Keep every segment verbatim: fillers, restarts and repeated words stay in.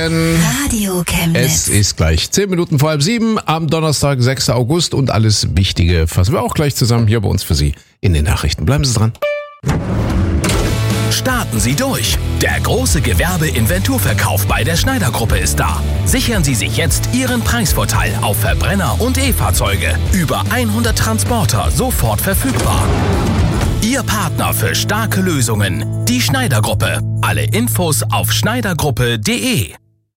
Radio Chemnitz. Es ist gleich zehn Minuten vor halb sieben am Donnerstag, sechster August und alles Wichtige fassen wir auch gleich zusammen hier bei uns für Sie in den Nachrichten. Bleiben Sie dran. Starten Sie durch. Der große Gewerbe-Inventurverkauf bei der Schneider-Gruppe ist da. Sichern Sie sich jetzt Ihren Preisvorteil auf Verbrenner und E-Fahrzeuge. Über hundert Transporter sofort verfügbar. Ihr Partner für starke Lösungen. Die Schneider-Gruppe. Alle Infos auf schneidergruppe punkt de.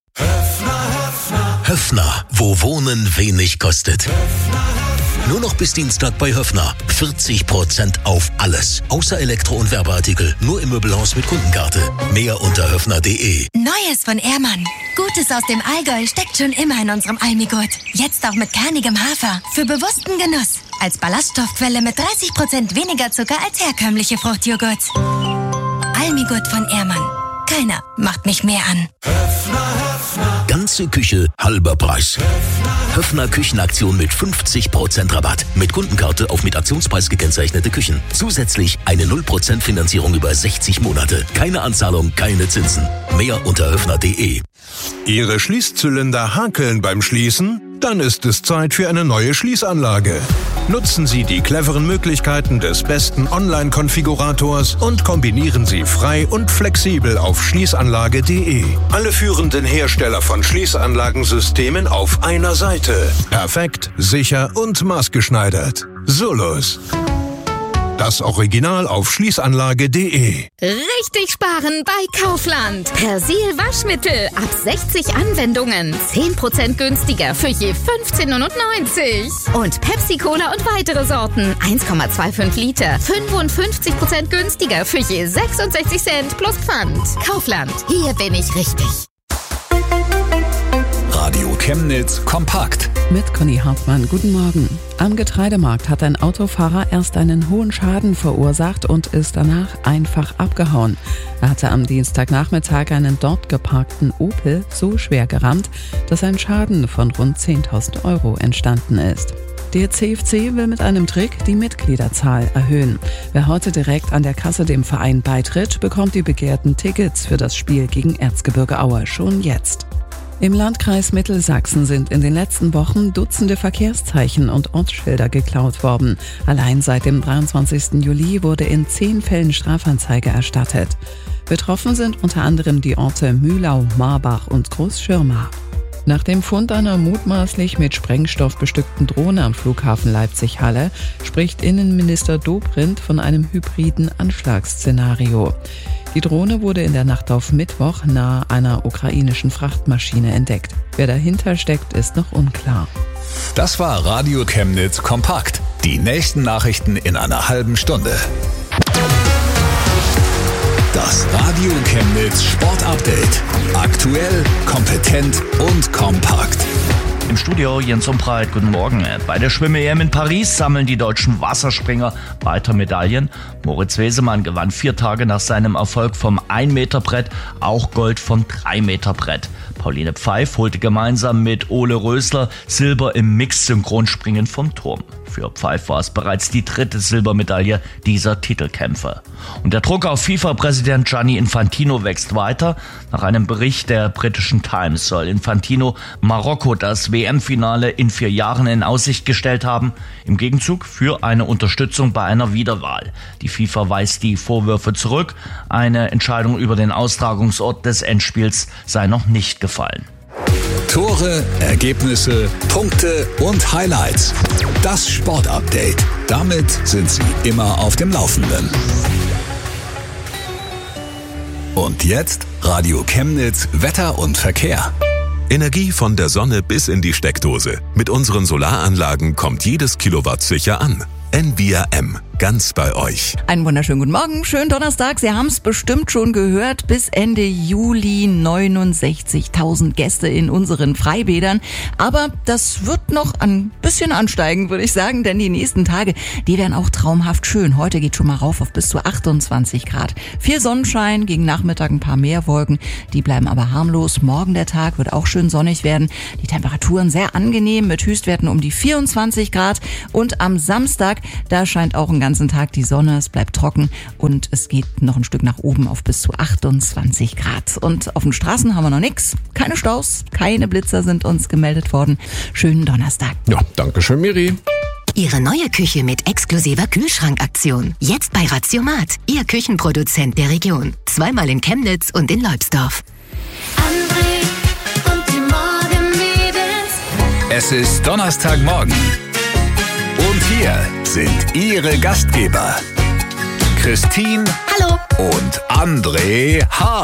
Höffner, wo Wohnen wenig kostet. Nur noch bis Dienstag bei Höffner. vierzig Prozent auf alles. Außer Elektro- und Werbeartikel. Nur im Möbelhaus mit Kundenkarte. Mehr unter höffner punkt de. Neues von Ehrmann. Gutes aus dem Allgäu steckt schon immer in unserem Almigurt. Jetzt auch mit kernigem Hafer. Für bewussten Genuss. Als Ballaststoffquelle mit dreißig Prozent weniger Zucker als herkömmliche Fruchtjoghurt. Almigurt von Ehrmann. Keiner macht mich mehr an. Ganze Küche, halber Preis. Höffner Küchenaktion mit fünfzig Prozent Rabatt. Mit Kundenkarte auf mit Aktionspreis gekennzeichnete Küchen. Zusätzlich eine null Prozent Finanzierung über sechzig Monate. Keine Anzahlung, keine Zinsen. Mehr unter höffner punkt de. Ihre Schließzylinder hakeln beim Schließen? Dann ist es Zeit für eine neue Schließanlage. Nutzen Sie die cleveren Möglichkeiten des besten Online-Konfigurators und kombinieren Sie frei und flexibel auf schließanlage punkt de. Alle führenden Hersteller von Schließanlagensystemen auf einer Seite. Perfekt, sicher und maßgeschneidert. Solus. Das Original auf schließanlage punkt de. Richtig sparen bei Kaufland. Persil Waschmittel ab sechzig Anwendungen. zehn Prozent günstiger für je fünfzehn neunundneunzig. Und Pepsi Cola und weitere Sorten. eins Komma fünfundzwanzig Liter. fünfundfünfzig Prozent günstiger für je sechsundsechzig Cent plus Pfand. Kaufland. Hier bin ich richtig. Radio Chemnitz kompakt. Mit Conny Hartmann, guten Morgen. Am Getreidemarkt hat ein Autofahrer erst einen hohen Schaden verursacht und ist danach einfach abgehauen. Er hatte am Dienstagnachmittag einen dort geparkten Opel so schwer gerammt, dass ein Schaden von rund zehntausend Euro entstanden ist. Der C F C will mit einem Trick die Mitgliederzahl erhöhen. Wer heute direkt an der Kasse dem Verein beitritt, bekommt die begehrten Tickets für das Spiel gegen Erzgebirge Aue schon jetzt. Im Landkreis Mittelsachsen sind in den letzten Wochen Dutzende Verkehrszeichen und Ortsschilder geklaut worden. Allein seit dem dreiundzwanzigsten Juli wurde in zehn Fällen Strafanzeige erstattet. Betroffen sind unter anderem die Orte Mühlau, Marbach und Großschirma. Nach dem Fund einer mutmaßlich mit Sprengstoff bestückten Drohne am Flughafen Leipzig-Halle spricht Innenminister Dobrindt von einem hybriden Anschlagsszenario. Die Drohne wurde in der Nacht auf Mittwoch nahe einer ukrainischen Frachtmaschine entdeckt. Wer dahinter steckt, ist noch unklar. Das war Radio Chemnitz kompakt. Die nächsten Nachrichten in einer halben Stunde. Das Radio Chemnitz Sport Update. Aktuell, kompetent und kompakt. Im Studio Jens Umbreit, guten Morgen. Bei der Schwimm-E M in Paris sammeln die deutschen Wasserspringer weiter Medaillen. Moritz Wesemann gewann vier Tage nach seinem Erfolg vom ein Meter Brett auch Gold vom drei Meter Brett. Pauline Pfeif holte gemeinsam mit Ole Rösler Silber im Mix-Synchronspringen vom Turm. Für Pfeif war es bereits die dritte Silbermedaille dieser Titelkämpfe. Und der Druck auf FIFA-Präsident Gianni Infantino wächst weiter. Nach einem Bericht der britischen Times soll Infantino Marokko das W M-Finale in vier Jahren in Aussicht gestellt haben, im Gegenzug für eine Unterstützung bei einer Wiederwahl. Die FIFA weist die Vorwürfe zurück. Eine Entscheidung über den Austragungsort des Endspiels sei noch nicht gefallen. Tore, Ergebnisse, Punkte und Highlights. Das Sportupdate. Damit sind Sie immer auf dem Laufenden. Und jetzt Radio Chemnitz Wetter und Verkehr. Energie von der Sonne bis in die Steckdose. Mit unseren Solaranlagen kommt jedes Kilowatt sicher an. N V R M, ganz bei euch. Einen wunderschönen guten Morgen, schönen Donnerstag. Sie haben es bestimmt schon gehört, bis Ende Juli neunundsechzigtausend Gäste in unseren Freibädern. Aber das wird noch ein bisschen ansteigen, würde ich sagen, denn die nächsten Tage, die werden auch traumhaft schön. Heute geht schon mal rauf auf bis zu achtundzwanzig Grad. Viel Sonnenschein, gegen Nachmittag ein paar mehr Wolken, die bleiben aber harmlos. Morgen der Tag wird auch schön sonnig werden. Die Temperaturen sehr angenehm mit Höchstwerten um die vierundzwanzig Grad und am Samstag, da scheint auch ein ganzen Tag die Sonne, es bleibt trocken und es geht noch ein Stück nach oben auf bis zu achtundzwanzig Grad. Und auf den Straßen haben wir noch nichts. Keine Staus, keine Blitzer sind uns gemeldet worden. Schönen Donnerstag. Ja, danke schön, Miri. Ihre neue Küche mit exklusiver Kühlschrankaktion. Jetzt bei Ratiomat, Ihr Küchenproduzent der Region. Zweimal in Chemnitz und in Leubsdorf. André und die Morgenmädels. Es ist Donnerstagmorgen. Und hier sind Ihre Gastgeber. Christine Hallo. und André H.